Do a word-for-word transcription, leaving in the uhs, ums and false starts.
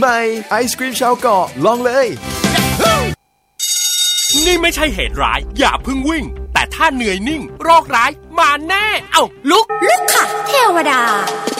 ใหม่ไอศกรีมชาวเกาะลองเลยนี่ไม่ใช่เหตุร้ายอย่าเพิ่งวิ่งแต่ถ้าเหนื่อยนิ่งโรคร้ายมาแน่เอ้าลุกลุกค่ะเทวดา